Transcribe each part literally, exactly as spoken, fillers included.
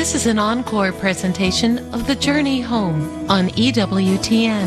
This is an encore presentation of The Journey Home on E W T N.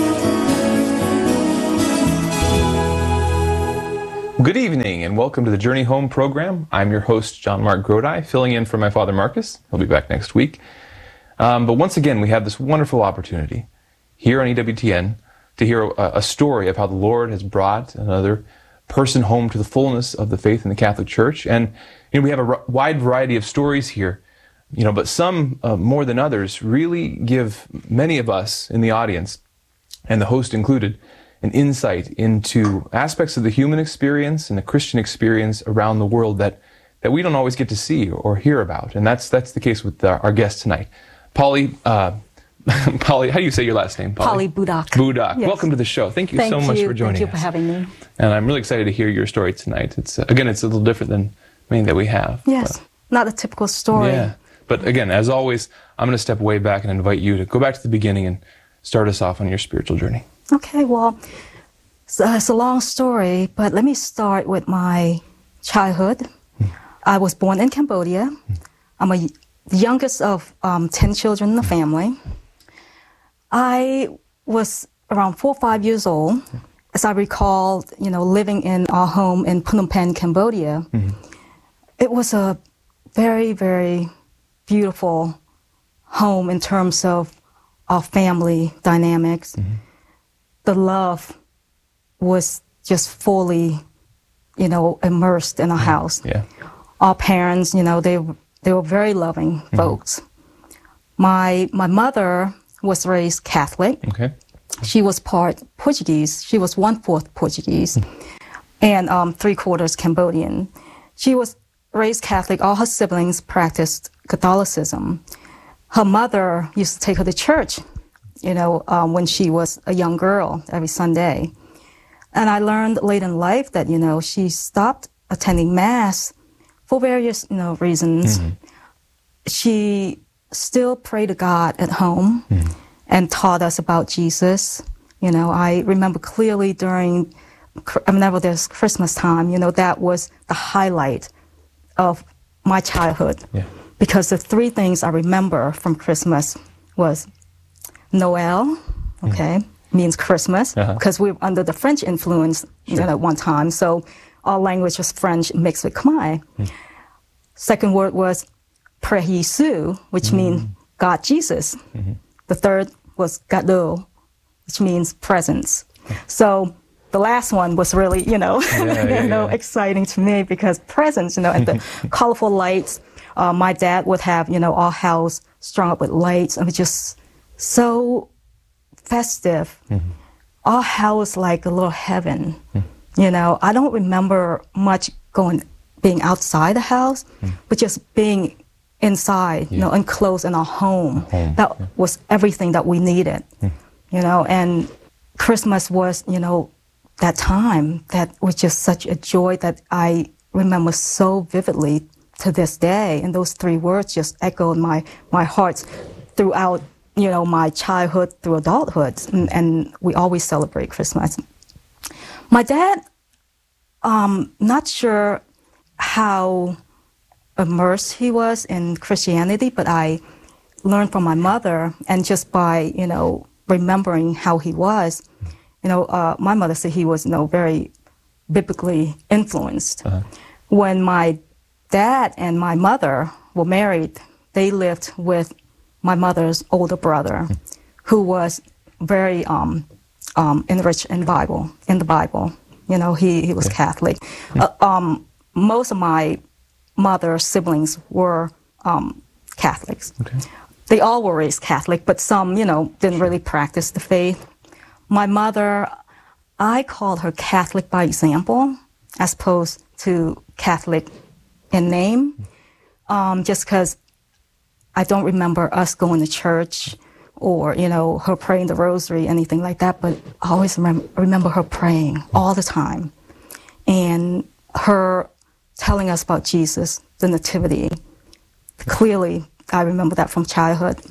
Good evening and welcome to the Journey Home program. I'm your host, John Mark Grodi, filling in for my father, Marcus. He'll be back next week. Um, but once again, we have this wonderful opportunity here on E W T N to hear a, a story of how the Lord has brought another person home to the fullness of the faith in the Catholic Church. And you know, we have a r- wide variety of stories here, you know, but some uh, more than others really give many of us in the audience, and the host included, an insight into aspects of the human experience and the Christian experience around the world that, that we don't always get to see or hear about. And that's that's the case with our, our guest tonight. Polly, uh, Polly, how do you say your last name? Polly, Polly Budak. Budak. Yes. Welcome to the show. Thank you Thank so you. much for joining us. Thank you for having me. And I'm really excited to hear your story tonight. It's uh, again, it's a little different than many that we have. Yes, but, not a typical story. Yeah. But again, as always, I'm going to step way back and invite you to go back to the beginning and start us off on your spiritual journey. Okay, well, it's, uh, it's a long story, but let me start with my childhood. Mm. I was born in Cambodia. Mm. I'm a, the youngest of um, ten children in the family. I was around four or five years old, mm. as I recall, you know, living in our home in Phnom Penh, Cambodia. Mm-hmm. It was a very, very beautiful home in terms of our family dynamics. Mm-hmm. The love was just fully, you know, immersed in our house. Yeah. Our parents, you know, they they were very loving mm-hmm. folks. My my mother was raised Catholic. Okay. She was part Portuguese. She was one fourth Portuguese, mm-hmm. and um, three quarters Cambodian. She was raised Catholic. All her siblings practiced Catholicism. Her mother used to take her to church, you know, um, when she was a young girl every Sunday. And I learned late in life that, you know, she stopped attending Mass for various, you know, reasons. Mm-hmm. She still prayed to God at home mm-hmm. and taught us about Jesus. You know, I remember clearly during, whenever there's Christmas time, you know, that was the highlight of my childhood. Yeah. Because the three things I remember from Christmas was Noel, okay, mm. means Christmas, uh-huh. because we were under the French influence, sure. you know, at one time. So our language was French mixed with Khmer. Mm. Second word was Père Jésus, which mm. means God Jesus. Mm-hmm. The third was Cadeau, which means presents. Yeah. So the last one was really, you know, yeah, yeah, you know, yeah. exciting to me because presents, you know, and the colorful lights. Uh, my dad would have, you know, our house strung up with lights. I mean, just so festive. Mm-hmm. Our house like a little heaven. Mm. You know, I don't remember much going, being outside the house, mm. but just being inside, yeah. you know, enclosed in our home. home. That yeah. was everything that we needed. Mm. You know, and Christmas was, you know, that time that was just such a joy that I remember so vividly to this day. And those three words just echoed my, my heart throughout, you know, my childhood through adulthood. And, and we always celebrate Christmas. My dad, um, not sure how immersed he was in Christianity, but I learned from my mother, and just by, you know, remembering how he was, you know, uh, my mother said he was, you know, very biblically influenced. Uh-huh. When my dad and my mother were married, they lived with my mother's older brother, mm. who was very um, um, enriched in Bible, in the Bible. You know, he, he was yeah. Catholic. Mm. Uh, um, most of my mother's siblings were um, Catholics. Okay. They all were raised Catholic, but some, you know, didn't really practice the faith. My mother, I called her Catholic by example, as opposed to Catholic in name, um, just because I don't remember us going to church or, you know, her praying the rosary, anything like that, but I always remember, remember her praying all the time. And her telling us about Jesus, the Nativity. Clearly, I remember that from childhood.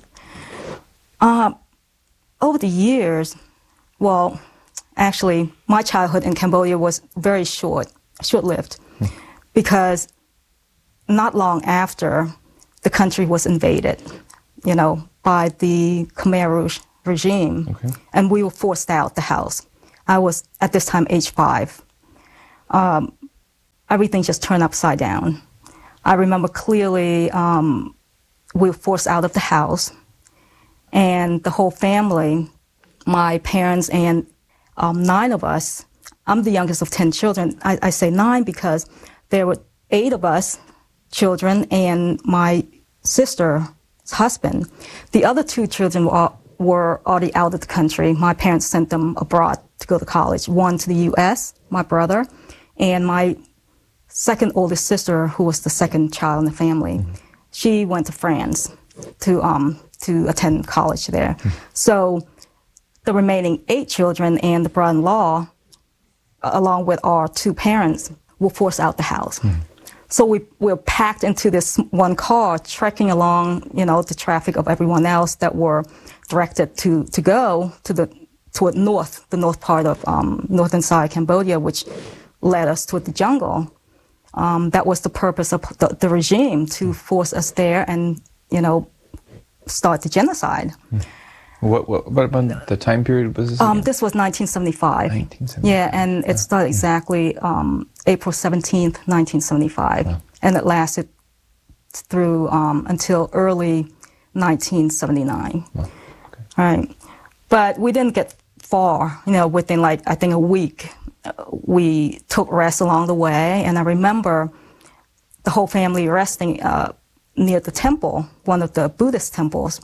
Uh, over the years, well, actually, my childhood in Cambodia was very short, short-lived, because not long after, the country was invaded, you know, by the Khmer Rouge regime, Okay. and we were forced out the house. I was at this time age five. Um, everything just turned upside down. I remember clearly um, we were forced out of the house, and the whole family, my parents and um, nine of us. I'm the youngest of ten children. I, I say nine because there were eight of us children and my sister's husband. The other two children were, were already out of the country. My parents sent them abroad to go to college, one to the U S, my brother, and my second oldest sister, who was the second child in the family. Mm-hmm. She went to France to, um, to attend college there. Mm-hmm. So the remaining eight children and the brother-in-law, along with our two parents, were forced out the house. Mm. So we were packed into this one car, trekking along, you know, the traffic of everyone else that were directed to, to go to the toward north, the north part of um, northern side Cambodia, which led us toward the jungle. Um, that was the purpose of the, the regime, to force us there and, you know, start the genocide. Mm. What, what, what about the time period was this? Um, this was nineteen seventy-five. nineteen seventy-five. Yeah, and it started exactly um, April seventeenth, nineteen seventy-five. Wow. And it lasted through um, until early nineteen seventy-nine. Wow. Okay. Right. But we didn't get far, you know, within like, I think a week. Uh, we took rest along the way, and I remember the whole family resting uh, near the temple, one of the Buddhist temples.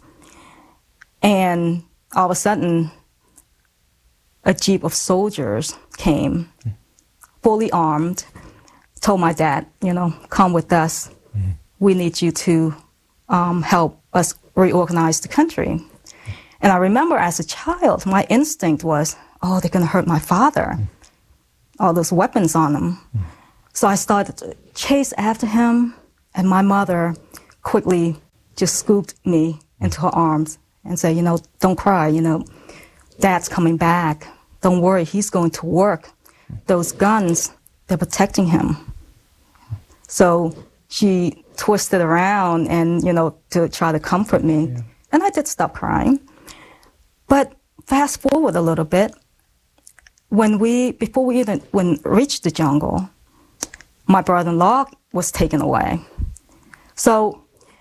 And all of a sudden, a jeep of soldiers came, fully armed, told my dad, you know, come with us. Mm-hmm. We need you to um, help us reorganize the country. And I remember as a child, my instinct was, oh, they're going to hurt my father. Mm-hmm. All those weapons on him. Mm-hmm. So I started to chase after him, and my mother quickly just scooped me into her arms and say, you know, don't cry, you know, Dad's coming back. Don't worry, he's going to work. Those guns, they're protecting him. So she twisted around and, you know, to try to comfort me. Yeah. And I did stop crying. But fast forward a little bit, when we, before we even when reached the jungle, my brother-in-law was taken away. So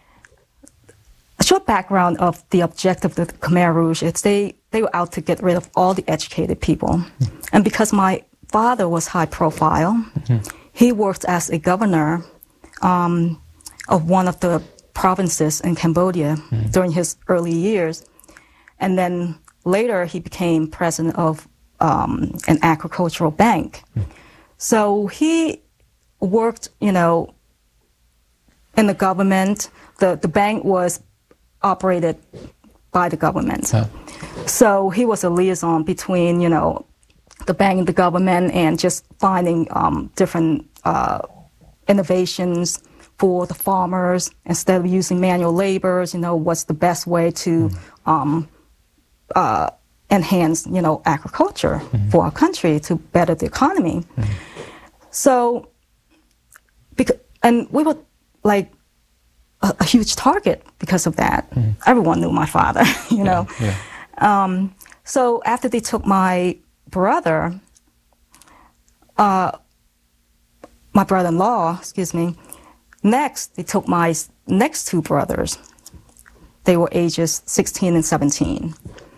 a short background of the objective of the Khmer Rouge is they, they were out to get rid of all the educated people. Mm-hmm. And because my father was high profile, mm-hmm. he worked as a governor um, of one of the provinces in Cambodia mm-hmm. during his early years. And then later he became president of um, an agricultural bank. Mm-hmm. So he worked, you know, in the government. The, the bank was operated by the government. Huh. So he was a liaison between, you know, the bank and the government, and just finding um, different uh, innovations for the farmers. Instead of using manual labor, you know, what's the best way to mm-hmm. um, uh, enhance, you know, agriculture mm-hmm. for our country to better the economy. Mm-hmm. So, because, and we were like, A, a huge target because of that. Mm. Everyone knew my father, you know. Yeah, yeah. Um, so after they took my brother, uh, my brother-in-law, excuse me, next they took my next two brothers. They were ages sixteen and seventeen.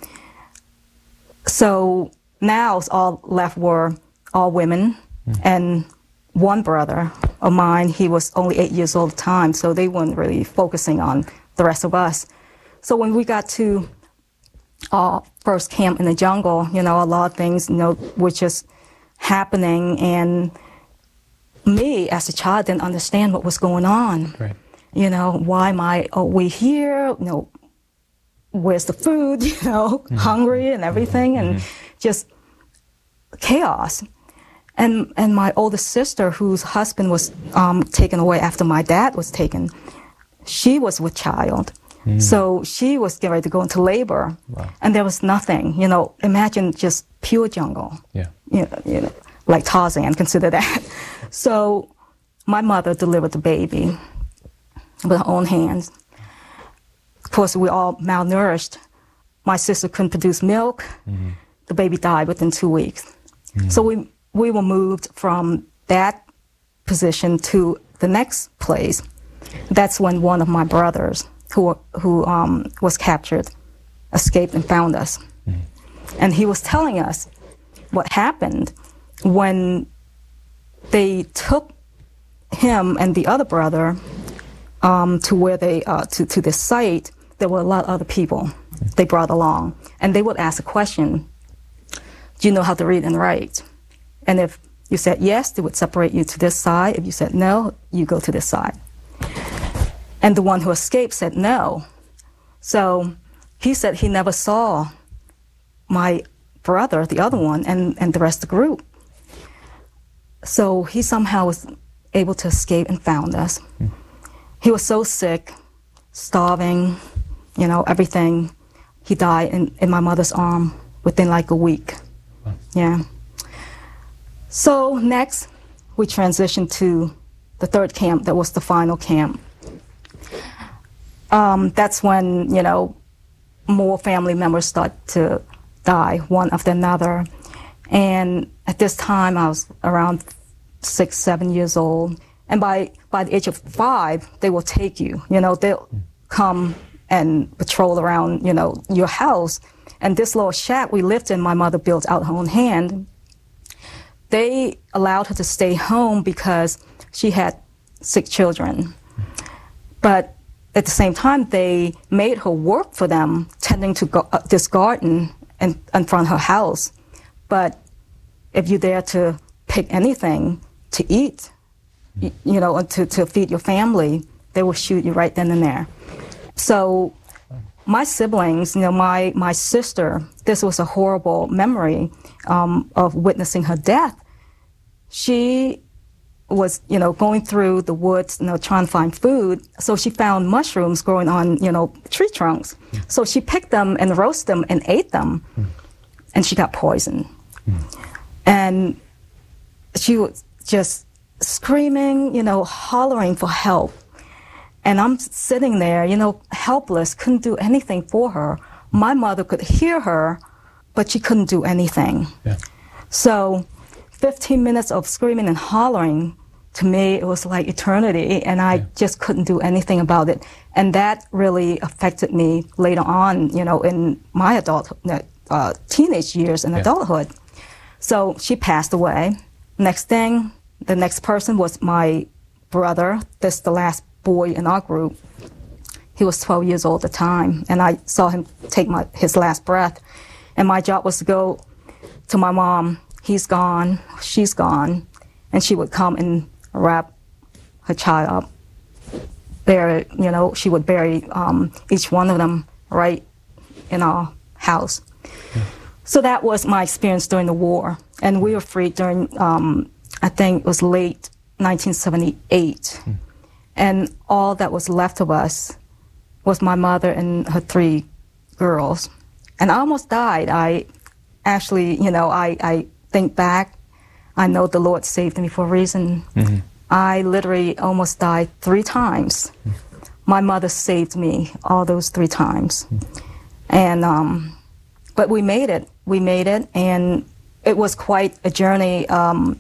So now all left were all women, mm. and one brother of mine, he was only eight years old at the time, so they weren't really focusing on the rest of us. So when we got to our first camp in the jungle, you know, a lot of things, you know, were just happening, and me as a child didn't understand what was going on. Right. You know, why am I, are we here? You know, where's the food? You know, mm-hmm. hungry and everything, and mm-hmm. just chaos. And and my oldest sister, whose husband was um, taken away after my dad was taken, she was with child. Mm. So she was getting ready to go into labor. Wow. And there was nothing. You know, imagine just pure jungle. Yeah. You know, you know, like Tarzan, consider that. So my mother delivered the baby. with her own hands. Of course, we were all malnourished. My sister couldn't produce milk. Mm-hmm. The baby died within two weeks. Mm-hmm. So we, we were moved from that position to the next place. That's when one of my brothers, who, who um, was captured, escaped and found us. Mm-hmm. And he was telling us what happened when they took him and the other brother um, to where they, uh, to, to this site. There were a lot of other people they brought along. And they would ask a question, do you know how to read and write? And if you said yes, they would separate you to this side. If you said no, you go to this side. And the one who escaped said no. So he said he never saw my brother, the other one, and, and the rest of the group. So he somehow was able to escape and found us. Mm. He was so sick, starving, you know, everything. He died in, in my mother's arm within like a week. Wow. Yeah. So next, we transitioned to the third camp. That was the final camp. Um, that's when, you know, more family members start to die, one after another. And at this time, I was around six, seven years old. And by, by the age of five, they will take you. You know, they'll come and patrol around, you know, your house. And this little shack we lived in, my mother built out her own hand. They allowed her to stay home because she had sick children. But at the same time, they made her work for them, tending to go, uh, this garden in, in front of her house. But if you dare to pick anything to eat, you, you know, to, to feed your family, they will shoot you right then and there. So my siblings, you know, my, my sister, this was a horrible memory um, of witnessing her death. She was, you know, going through the woods, you know, trying to find food. So she found mushrooms growing on, you know, tree trunks. Mm. So she picked them and roasted them and ate them. Mm. And she got poisoned. Mm. And she was just screaming, you know, hollering for help. And I'm sitting there, you know, helpless, couldn't do anything for her. My mother could hear her, but she couldn't do anything. Yeah. So fifteen minutes of screaming and hollering, to me, it was like eternity, and I yeah. just couldn't do anything about it. And that really affected me later on, you know, in my adult, uh, teenage years and yeah. adulthood. So she passed away. Next thing, the next person was my brother. This is the last boy in our group. He was twelve years old at the time, and I saw him take my, his last breath. And my job was to go to my mom. He's gone, she's gone. And she would come and wrap her child up. Bury, you know, she would bury um, each one of them right in our house. Yeah. So that was my experience during the war. And we were freed during, um, I think it was late nineteen seventy-eight. Mm. And all that was left of us was my mother and her three girls. And I almost died. I actually, you know, I, I think back, I know the Lord saved me for a reason. Mm-hmm. I literally almost died three times. Mm. My mother saved me all those three times. Mm. And, um, but we made it. We made it, and it was quite a journey. Um,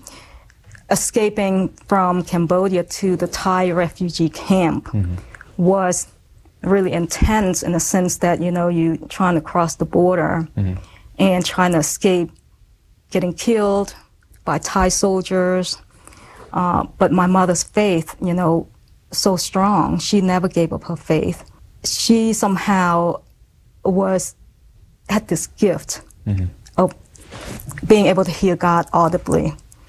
escaping from Cambodia to the Thai refugee camp mm-hmm. was really intense in the sense that, you know, you trying to cross the border mm-hmm. and trying to escape getting killed by Thai soldiers. Uh, but my mother's faith, you know, so strong. She never gave up her faith. She somehow was, had this gift mm-hmm. of being able to hear God audibly.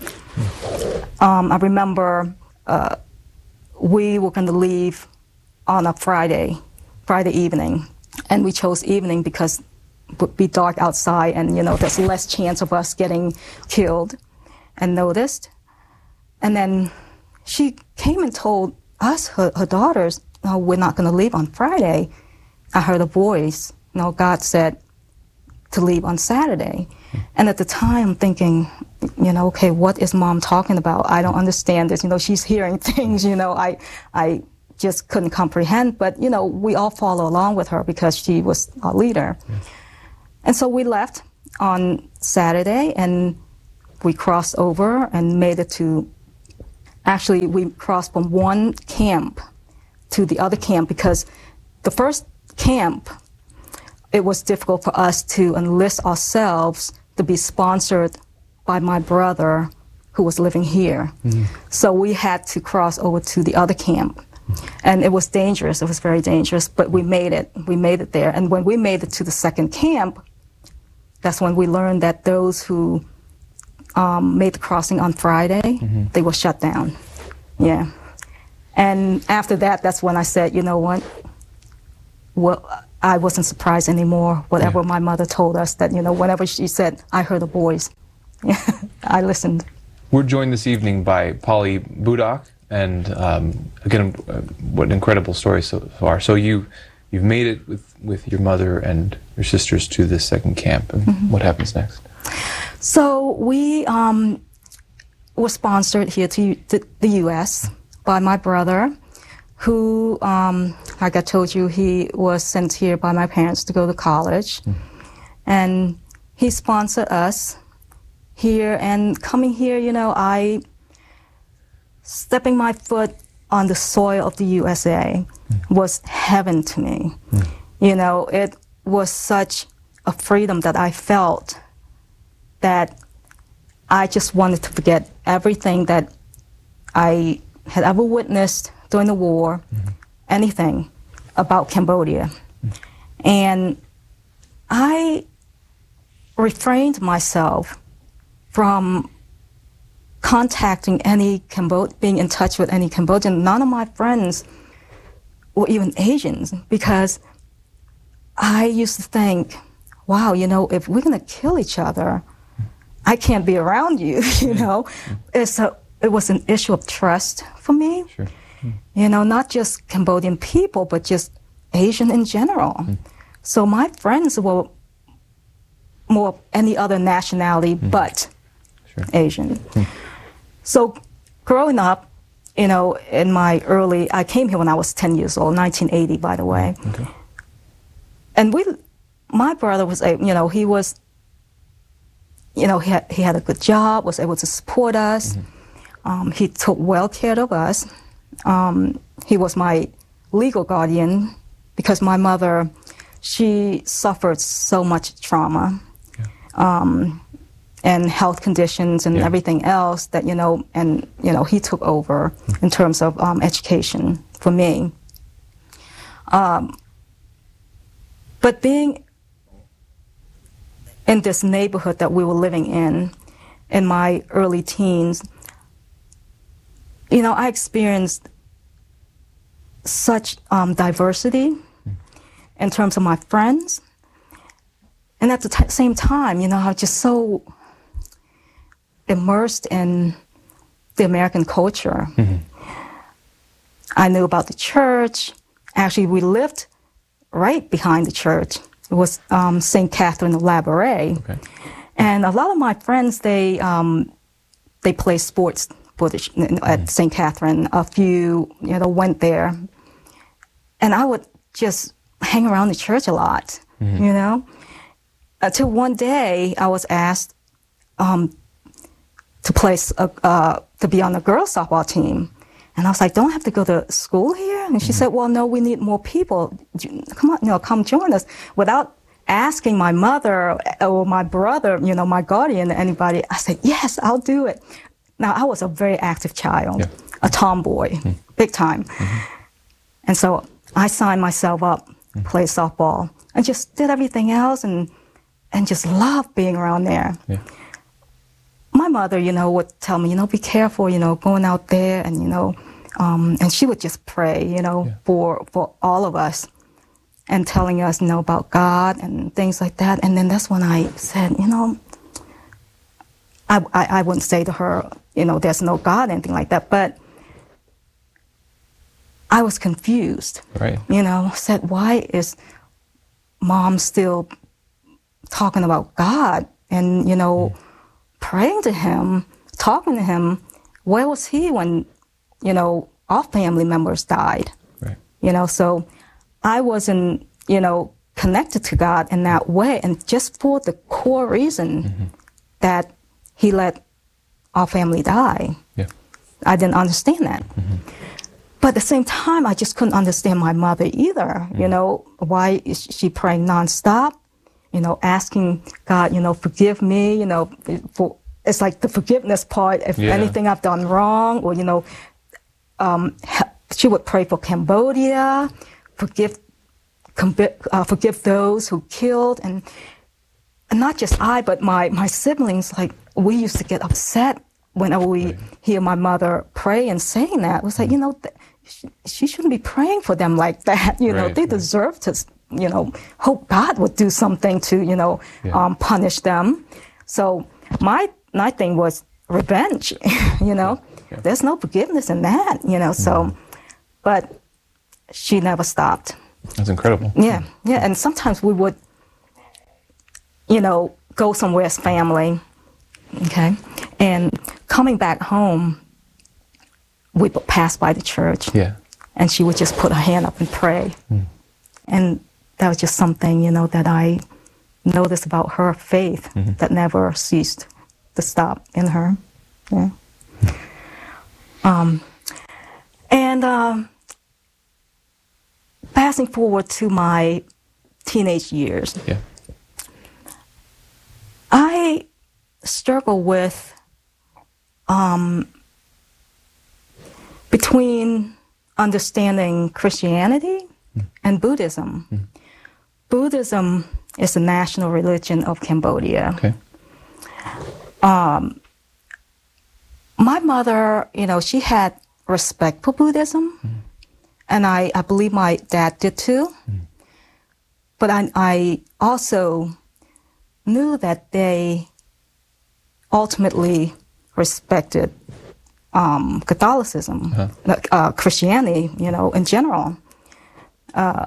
Um, I remember uh, we were going to leave on a Friday, Friday evening, and we chose evening because it would be dark outside and, you know, there's less chance of us getting killed and noticed. And then she came and told us, her, her daughters, no, we're not going to leave on Friday. I heard a voice, you know, God said to leave on Saturday. And at the time, I'm thinking, you know, okay, what is Mom talking about? I don't understand this. You know, she's hearing things, you know, I, I just couldn't comprehend. But, you know, we all follow along with her because she was our leader. Yes. And so we left on Saturday, and we crossed over and made it to, actually, we crossed from one camp to the other camp because the first camp, it was difficult for us to enlist ourselves to be sponsored by my brother who was living here. Mm-hmm. So we had to cross over to the other camp. And it was dangerous. It was very dangerous, but we made it. We made it there. And when we made it to the second camp, that's when we learned that those who um, made the crossing on Friday, mm-hmm. they were shut down. Yeah. And after that, that's when I said, you know what? Well, I wasn't surprised anymore. Whatever yeah. my mother told us, that, you know, whenever she said, I heard a voice, I listened. We're joined this evening by Polly Budak, and um, again, uh, what an incredible story so far. So you, you've made it with, with your mother and your sisters to this second camp, and mm-hmm. what happens next? So we um, were sponsored here to, to the U S by my brother, who, um, like I told you, he was sent here by my parents to go to college. Mm. And he sponsored us here. And coming here, you know, I, stepping my foot on the soil of the U S A mm. was heaven to me. Mm. You know, it was such a freedom that I felt that I just wanted to forget everything that I had ever witnessed during the war, mm-hmm. anything about Cambodia. Mm-hmm. And I refrained myself from contacting any Cambodian, being in touch with any Cambodian. None of my friends were even Asians, because I used to think, wow, you know, if we're going to kill each other, I can't be around you, you know. Mm-hmm. It's a, it was an issue of trust for me. Sure. You know, not just Cambodian people, but just Asian in general. Mm. So my friends were more any other nationality mm. but sure. Asian. Mm. So growing up, you know, in my early, I came here when I was ten years old, nineteen eighty, by the way. Okay. And we, my brother was, a, you know, he was, you know, he had, he had a good job, was able to support us. Mm-hmm. Um, he took well care of us. Um, he was my legal guardian because my mother, she suffered so much trauma yeah. um, and health conditions and yeah. everything else that, you know, and, you know, he took over mm. in terms of um, education for me. Um, but being in this neighborhood that we were living in, in my early teens, you know, I experienced such um, diversity mm. in terms of my friends. And at the t- same time, you know, I was just so immersed in the American culture. Mm-hmm. I knew about the church. Actually, we lived right behind the church. It was um, Saint Catherine of Labouré. Okay. And a lot of my friends, they, um, they play sports for the, at mm. Saint Catherine. A few, you know, went there. And I would just hang around the church a lot, mm-hmm. you know? Until one day I was asked um, to place a, uh, to be on the girls' softball team. And I was like, don't I have to go to school here? And she mm-hmm. said, well, no, we need more people. Come on, you know, come join us. Without asking my mother or my brother, you know, my guardian, anybody, I said, yes, I'll do it. Now, I was a very active child, yeah. a tomboy, mm-hmm. big time. Mm-hmm. And so I signed myself up, mm-hmm. played softball, and just did everything else and and just loved being around there. Yeah. My mother, you know, would tell me, you know, be careful, you know, going out there, and, you know, um, and she would just pray, you know, yeah. for, for all of us, and telling us, you know, about God and things like that. And then that's when I said, you know, I, I, I wouldn't say to her, you know, there's no God, anything like that, but I was confused. Right. You know, said, why is Mom still talking about God and, you know, mm. praying to him, talking to him? Where was he when, you know, our family members died? you know, so I wasn't, you know, connected to God in that way, and just for the core reason mm-hmm. that he let our family die. Yeah. I didn't understand that. Mm-hmm. But at the same time, I just couldn't understand my mother either. Mm-hmm. You know, why is she praying nonstop? You know, asking God, you know, forgive me, you know, for, it's like the forgiveness part, if yeah. anything I've done wrong, or, you know, um, she would pray for Cambodia, forgive, uh, forgive those who killed, and, and not just I, but my, my siblings, like, we used to get upset whenever we right. hear my mother pray and saying that. It was like, you know, th- she, she shouldn't be praying for them like that. You know, right, they right. deserve to, you know, hope God would do something to, you know, yeah. um, punish them. So my my thing was revenge, you know. Yeah. Yeah. There's no forgiveness in that, you know. So, mm. but she never stopped. That's incredible. Yeah, yeah. And sometimes we would, you know, go somewhere as family, okay, and coming back home, we would pass by the church. Yeah. And she would just put her hand up and pray. Mm. And that was just something, you know, that I noticed about her faith mm-hmm. that never ceased to stop in her. Yeah. um, and uh, passing forward to my teenage years, yeah. I struggle with um, between understanding Christianity mm. and Buddhism. Mm. Buddhism is the national religion of Cambodia. Okay. Um, my mother, you know, she had respect for Buddhism, mm. and I, I believe my dad did too. Mm. But I, I also knew that they ultimately respected um, Catholicism, uh-huh. uh, Christianity, you know, in general. Uh,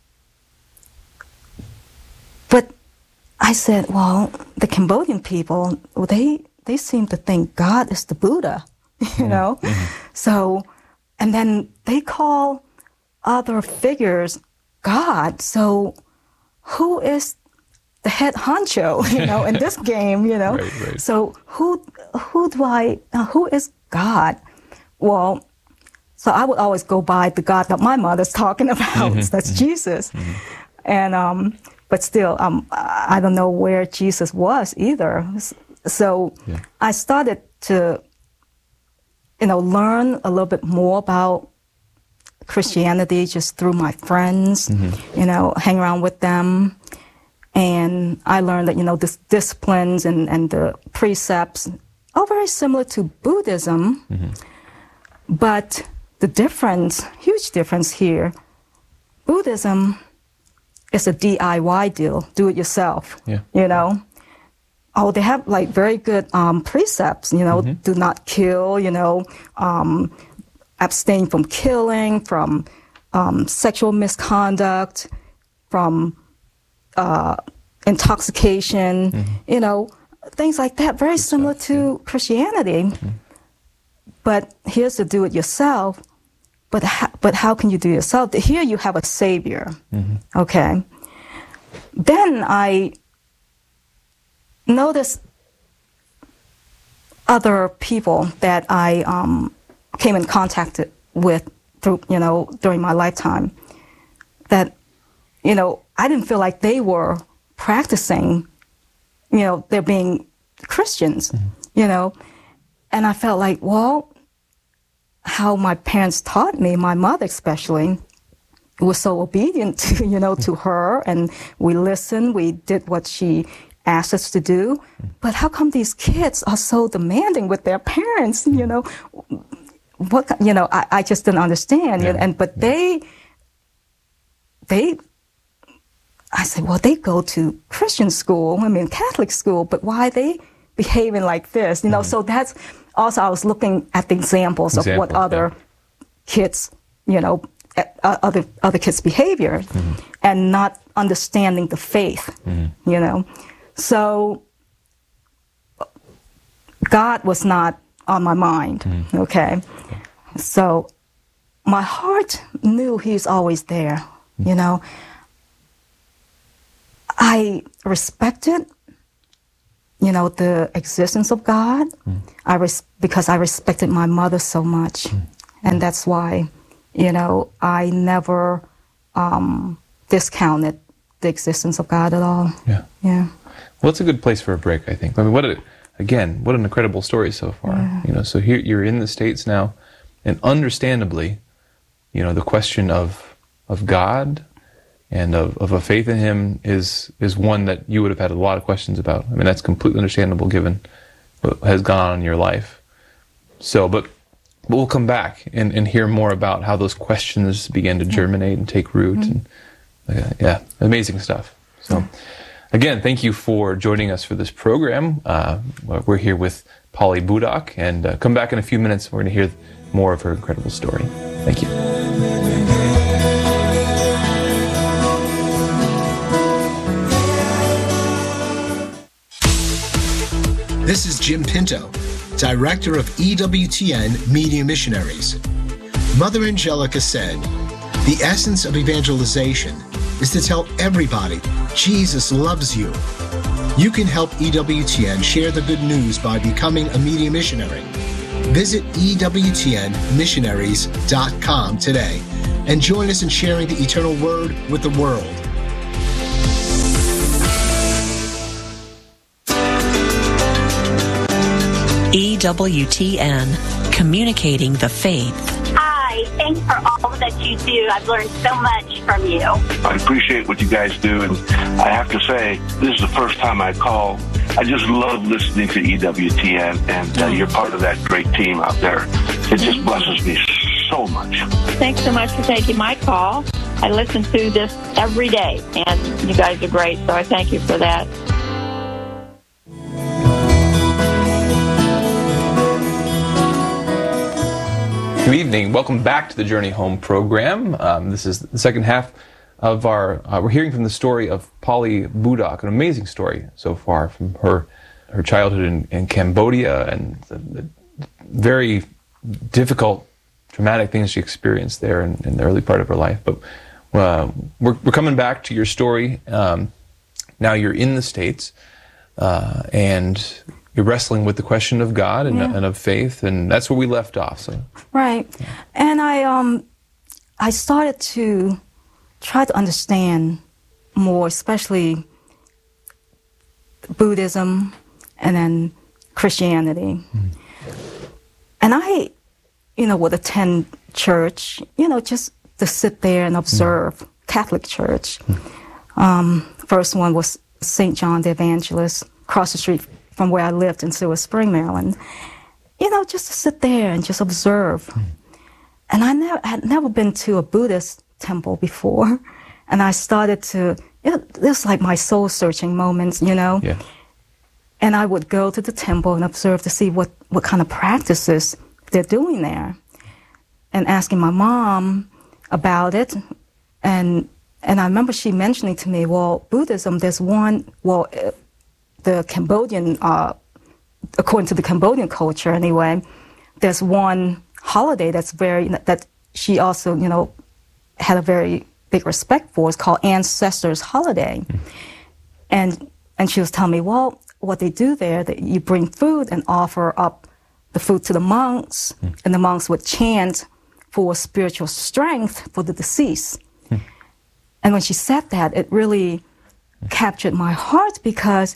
but I said, well, the Cambodian people, they they seem to think God is the Buddha, you mm-hmm. know? Mm-hmm. So, and then they call other figures God. So who is the head honcho, you know, in this game, you know? Right, right. So who who do I, uh, who is God? Well, so I would always go by the God that my mother's talking about. Mm-hmm. That's mm-hmm. Jesus. Mm-hmm. And, um, but still, um, I don't know where Jesus was either. So yeah. I started to, you know, learn a little bit more about Christianity just through my friends, mm-hmm. you know, hang around with them. And I learned that, you know, the disciplines and, and the precepts are very similar to Buddhism. Mm-hmm. But the difference, huge difference here, Buddhism is a D I Y deal, do it yourself, yeah. you know. Oh, they have like very good um, precepts, you know, mm-hmm. do not kill, you know, um, abstain from killing, from um, sexual misconduct, from uh, intoxication, mm-hmm. you know, things like that, very good similar stuff, to yeah. Christianity. Mm-hmm. But here's the do it yourself. But how, but how can you do it yourself? Here you have a savior, mm-hmm. okay? Then I noticed other people that I um, came in contact with through, you know, during my lifetime that, you know, I didn't feel like they were practicing, you know, they're being Christians, mm-hmm. you know? And I felt like, well, how my parents taught me, my mother especially, was so obedient to, you know, to her, and we listened, we did what she asked us to do. But how come these kids are so demanding with their parents, you know? What, you know, I, I just didn't understand. Yeah. And, but they, they, I said, well, they go to Christian school, I mean, Catholic school, but why are they behaving like this? You know, mm-hmm. so that's, also, I was looking at the examples, examples of what other yeah. kids, you know, uh, other other kids' behavior, mm-hmm. and not understanding the faith, mm-hmm. you know. So God was not on my mind, mm-hmm. okay. So my heart knew He's always there, you know. I respected, you know, the existence of God. Mm. I res- because I respected my mother so much. Mm. And that's why, you know, I never um, discounted the existence of God at all. Yeah. Yeah. Well, it's a good place for a break, I think. I mean, what a, again, what an incredible story so far. Yeah. You know, so here you're in the States now, and understandably, you know, the question of of God and of, of a faith in Him is is one that you would have had a lot of questions about. I mean, that's completely understandable given what has gone on in your life. So, but but we'll come back and, and hear more about how those questions began to germinate and take root. Mm-hmm. And uh, yeah, amazing stuff. So, again, thank you for joining us for this program. Uh, we're here with Polly Budak, and uh, come back in a few minutes. We're going to hear more of her incredible story. Thank you. This is Jim Pinto, Director of E W T N Media Missionaries. Mother Angelica said, "The essence of evangelization is to tell everybody Jesus loves you." You can help E W T N share the good news by becoming a media missionary. Visit E W T N missionaries dot com today and join us in sharing the eternal word with the world. E W T N, communicating the faith. Hi, thanks for all that you do. I've learned so much from you. I appreciate what you guys do, and I have to say, this is the first time I call. I just love listening to E W T N, and uh, you're part of that great team out there. It just blesses me so much. Thanks so much for taking my call. I listen to this every day, and you guys are great, so I thank you for that. Good evening. Welcome back to the Journey Home program. Um, this is the second half of our, uh, we're hearing from the story of Polly Budak, an amazing story so far from her her childhood in, in Cambodia and the, the very difficult, traumatic things she experienced there in, in the early part of her life. But uh, we're, we're coming back to your story. Um, now you're in the States, uh, and you're wrestling with the question of God and, yeah. and of faith, and that's where we left off. So, right, yeah. and I um, I started to try to understand more, especially Buddhism and then Christianity. Mm. And I, you know, would attend church, you know, just to sit there and observe mm. Catholic Church. Mm. Um, first one was Saint John the Evangelist, across the street from where I lived in Silver Spring, Maryland. You know, just to sit there and just observe. Mm. And I never, had never been to a Buddhist temple before. And I started to, it, it was like my soul-searching moments, you know. Yeah. And I would go to the temple and observe to see what, what kind of practices they're doing there. And asking my mom about it. And and I remember she mentioning to me, well, Buddhism, there's one, well, uh, the Cambodian, uh, according to the Cambodian culture anyway, there's one holiday that's very, that she also, you know, had a very big respect for. It's called Ancestors Holiday. Mm. And and she was telling me, well, what they do there, that you bring food and offer up the food to the monks, mm. and the monks would chant for spiritual strength for the deceased. Mm. And when she said that, it really mm. captured my heart, because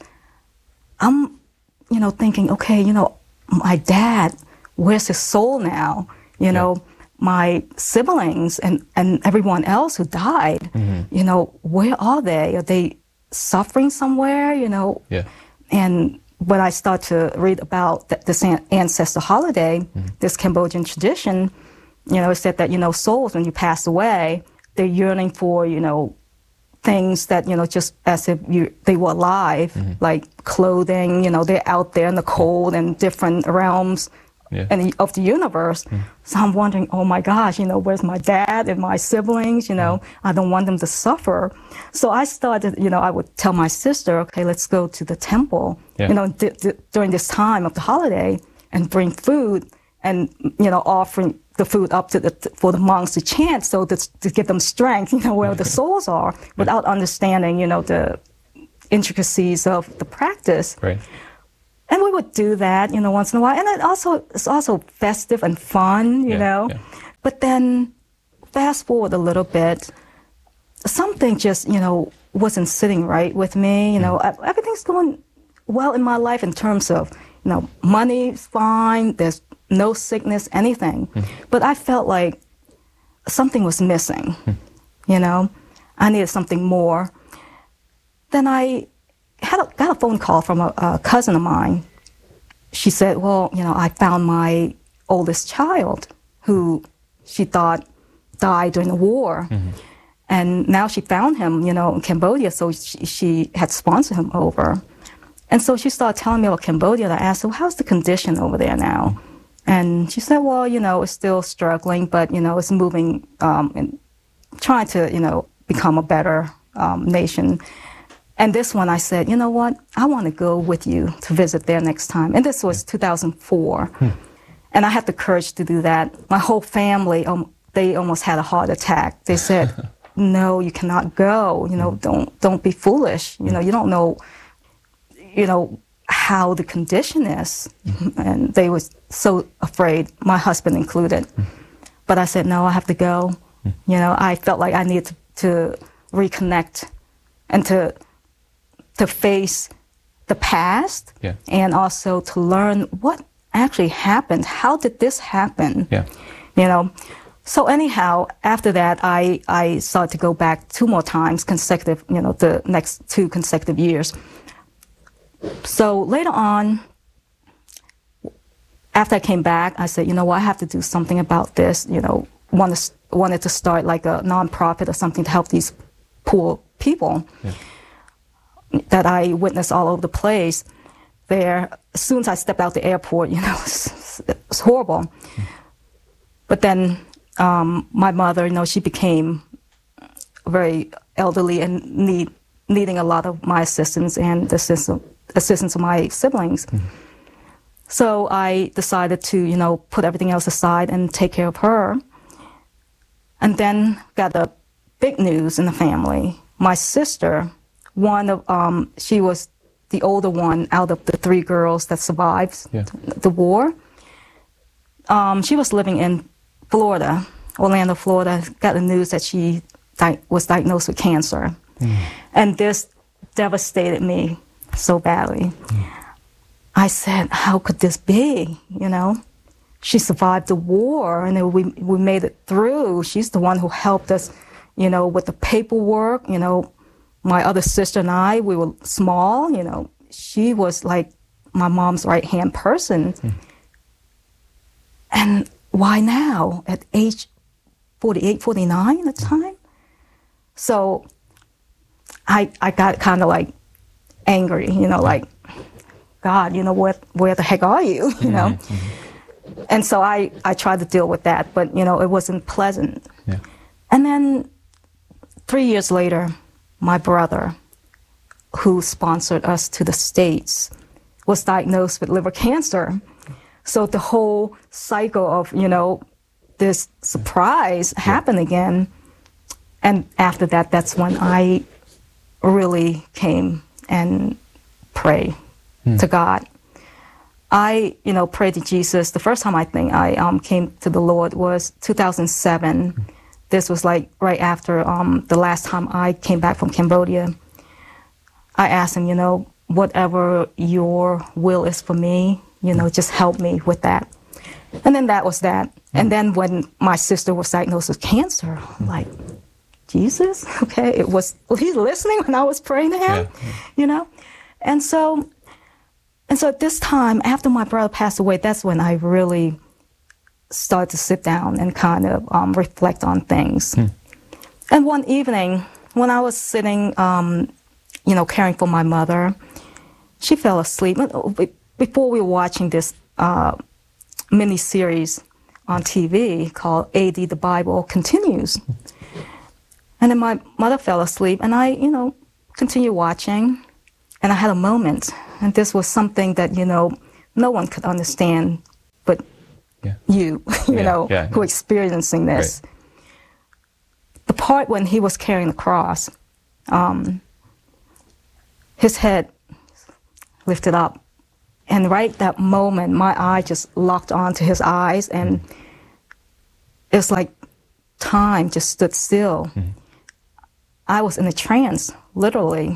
I'm, you know, thinking, okay, you know, my dad, where's his soul now? You yeah. know, my siblings and, and everyone else who died, mm-hmm. you know, where are they? Are they suffering somewhere, you know? Yeah. And when I start to read about the, this ancestor holiday, mm-hmm. this Cambodian tradition, you know, it said that, you know, souls, when you pass away, they're yearning for, you know, things that, you know, just as if you they were alive, mm-hmm. like clothing, you know, they're out there in the cold and different realms yeah. and of the universe. Mm-hmm. So I'm wondering, oh my gosh, you know, where's my dad and my siblings? You know, mm-hmm. I don't want them to suffer. So I started, you know, I would tell my sister, okay, let's go to the temple, yeah. you know, d- d- during this time of the holiday and bring food and, you know, offering the food up to the, for the monks to chant, so that, to give them strength, you know, where the souls are, without understanding, you know, the intricacies of the practice. Right. And we would do that, you know, once in a while. And it also, it's also festive and fun, you Yeah, know. yeah. But then fast forward a little bit, something just, you know, wasn't sitting right with me. You know, mm. everything's going well in my life in terms of, you know, money's fine, there's no sickness, anything. Mm. But I felt like something was missing, mm. you know. I needed something more. Then I had a, got a phone call from a, a cousin of mine. She said, well, you know, I found my oldest child who she thought died during the war. Mm-hmm. And now she found him, you know, in Cambodia, so she, she had sponsored him over. And so she started telling me about Cambodia, and I asked her, well, how's the condition over there now? And she said, well, you know, it's still struggling, but, you know, it's moving um, and trying to, you know, become a better um, nation. And this one, I said, you know what, I want to go with you to visit there next time. And this was two thousand four. Hmm. And I had the courage to do that. My whole family, um, they almost had a heart attack. They said, no, you cannot go. You know, don't don't be foolish. You know, you don't know, you know, how the condition is. Mm-hmm. And they were so afraid, my husband included. Mm-hmm. But I said, no, I have to go. Mm-hmm. You know, I felt like I needed to, to reconnect and to to face the past, yeah. and also to learn what actually happened. How did this happen? Yeah. You know. So anyhow, after that, I, I started to go back two more times consecutive, you know, the next two consecutive years. So later on, after I came back, I said, you know what, I have to do something about this. You know, wanted, wanted to start like a nonprofit or something to help these poor people yeah. that I witnessed all over the place. There, as soon as I stepped out the airport, you know, it's, it's horrible. Mm. But then um, my mother, you know, she became very elderly and need, needing a lot of my assistance and the assistance, assistance of my siblings. Mm. So I decided to, you know, put everything else aside and take care of her. And then got the big news in the family. My sister, one of, um, she was the older one out of the three girls that survived yeah. the war. Um, she was living in Florida, Orlando, Florida, got the news that she di- was diagnosed with cancer. Mm. And this devastated me so badly. Mm. I said, how could this be, you know? She survived the war, and then we we made it through. She's the one who helped us, you know, with the paperwork. You know, my other sister and I, we were small, you know. She was like my mom's right-hand person. Mm. And why now, at age forty-eight, forty-nine at the time? So I I got kind of like angry, you know, like, God, you know, what, where the heck are you, you know? Mm-hmm. And so I, I tried to deal with that, but, you know, it wasn't pleasant. Yeah. And then three years later, my brother, who sponsored us to the States, was diagnosed with liver cancer. So the whole cycle of, you know, this surprise yeah. happened again. And after that, that's when I really came and prayed hmm. to God. I, you know, prayed to Jesus. The first time I think I um, came to the Lord was two thousand seven. Hmm. This was like right after um, the last time I came back from Cambodia. I asked him, you know, whatever your will is for me, you know, just help me with that. And then that was that. Hmm. And then when my sister was diagnosed with cancer, I'm like, Jesus, okay, it was, was he listening when I was praying to him, yeah, yeah. you know? And so, and so at this time, after my brother passed away, that's when I really started to sit down and kind of um, reflect on things. Hmm. And one evening, when I was sitting, um, you know, caring for my mother, she fell asleep. Before we were watching this uh, mini-series on T V called A D The Bible Continues. And then my mother fell asleep, and I, you know, continued watching, and I had a moment. And this was something that, you know, no one could understand but yeah. you, you Yeah, know, yeah, who are yeah. experiencing this. Right. The part when he was carrying the cross, um, his head lifted up. And right that moment, my eye just locked onto his eyes, and it's like time just stood still. Mm-hmm. I was in a trance, literally.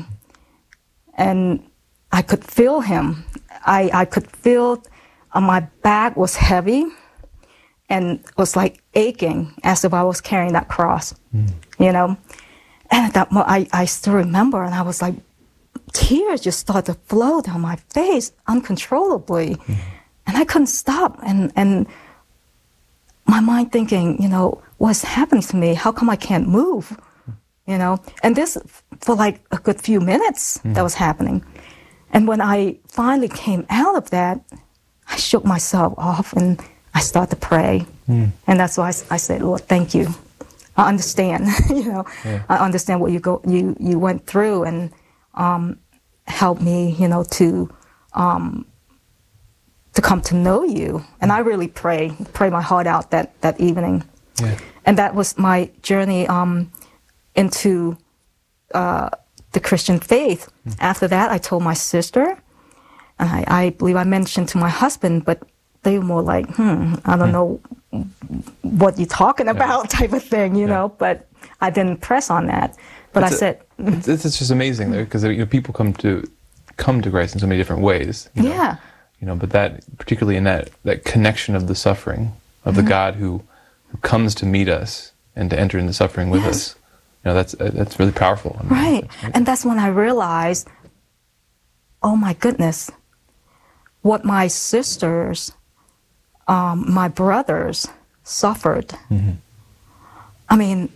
And I could feel him. I, I could feel uh, my back was heavy and was like aching as if I was carrying that cross, mm. you know. And at that moment, I, I still remember, and I was like, tears just started to flow down my face uncontrollably. Mm. And I couldn't stop. And, and my mind thinking, you know, what's happening to me? How come I can't move? Mm. You know, and this for like a good few minutes mm. that was happening. And when I finally came out of that, I shook myself off and I started to pray. Mm. And that's why I, I said, Lord, thank you. I understand, you know, yeah. I understand what you go, you, you went through, and um, help me, you know, to um, to come to know you. And I really pray, pray my heart out that, that evening. Yeah. And that was my journey um, into uh, the Christian faith. Mm. After that, I told my sister, and I, I believe I mentioned to my husband, but they were more like, hmm, I don't mm. know what you're talking about, yeah. type of thing, you yeah. know, but I didn't press on that. But it's I a, said, "This is just amazing, though, because you know people come to come to Christ in so many different ways." You know? Yeah, you know, but that particularly in that that connection of the suffering of mm-hmm. the God who, who comes to meet us and to enter into suffering with yes. us, you know, that's uh, that's really powerful. I mean, right, that's and that's when I realized, oh my goodness, what my sisters, um, my brothers suffered. Mm-hmm. I mean.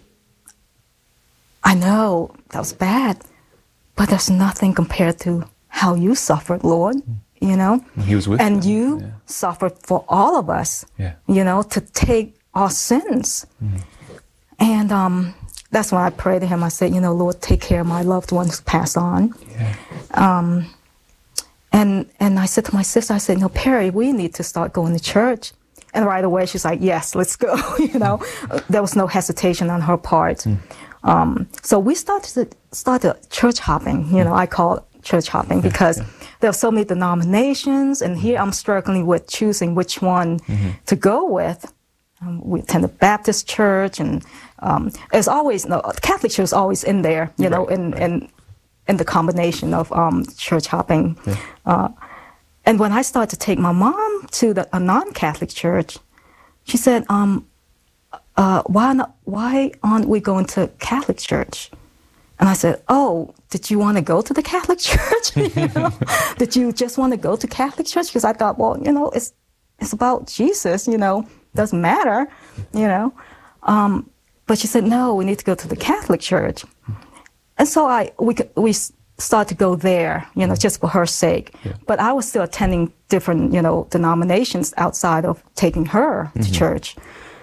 I know that was bad, but there's nothing compared to how you suffered, Lord, you know? And he was with And them. you yeah. suffered for all of us, yeah. you know, to take our sins. Mm. And um, that's when I prayed to him. I said, you know, Lord, take care of my loved ones who passed on. Yeah. Um, and and I said to my sister, I said, no, Perry, we need to start going to church. And right away, she's like, yes, let's go, you know? Mm. There was no hesitation on her part. Mm. Um, so we started to, started church hopping, you know, I call it church hopping because yeah, yeah. there are so many denominations, and here I'm struggling with choosing which one mm-hmm. to go with. Um, we attend a Baptist church, and um, there's always, no, Catholic church is always in there, you right, know, in, right. in, in the combination of um, church hopping. Yeah. Uh, and when I started to take my mom to the, a non-Catholic church, she said, um, Uh, why not? Why aren't we going to Catholic church? And I said, "Oh, did you want to go to the Catholic church? you know? Did you just want to go to Catholic church?" Because I thought, well, you know, it's it's about Jesus. You know, doesn't matter. You know, um, but she said, "No, we need to go to the Catholic church." And so I we we started to go there. You know, just for her sake. Yeah. But I was still attending different, you know, denominations outside of taking her to mm-hmm. church.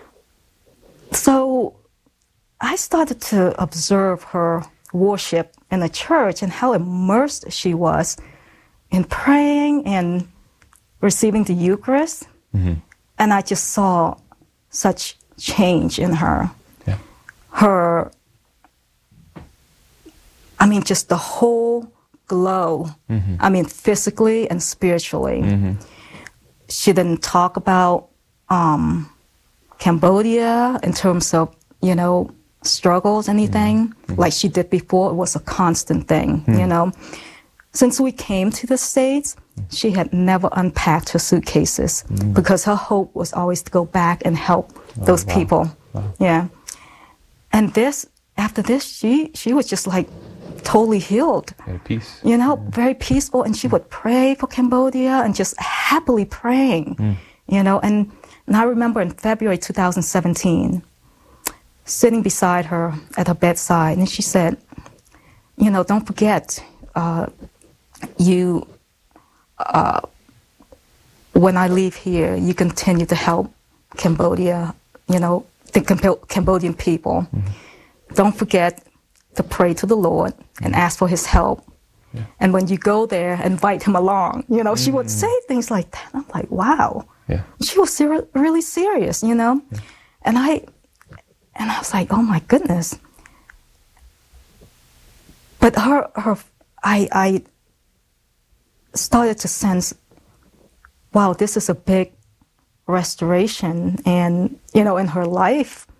So I started to observe her worship in the church and how immersed she was in praying and receiving the Eucharist. Mm-hmm. And I just saw such change in her. Yeah. Her, I mean, just the whole glow. Mm-hmm. I mean, physically and spiritually. Mm-hmm. She didn't talk about um, Cambodia in terms of, you know, struggles, anything, mm-hmm. like she did before. It was a constant thing, mm-hmm. you know. Since we came to the States, she had never unpacked her suitcases mm-hmm. because her hope was always to go back and help oh, those wow. people. Wow. Yeah. And this, after this, she, she was just like totally healed. Very peace. You know, yeah. very peaceful. And she would pray for Cambodia and just happily praying, mm. you know. And And I remember in February two thousand seventeen, sitting beside her at her bedside, and she said, you know, don't forget, uh, you, uh, when I leave here, you continue to help Cambodia, you know, the Cambo- Cambodian people. Mm-hmm. Don't forget to pray to the Lord and ask for his help. Yeah. And when you go there, invite him along. You know, mm-hmm. she would say things like that. I'm like, wow. Yeah. She was ser- really serious, you know? Yeah. And I and I was like, oh my goodness. But her her I I started to sense, wow, this is a big restoration, and you know, in her life,